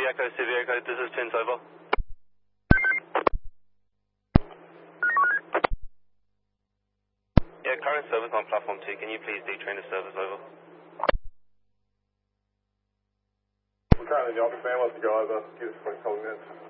Echo, this is Pins over. Yeah, current service on platform 2, can you please do train the service over? We're currently in the office, man. Let's go over. Give us a quick couple minutes.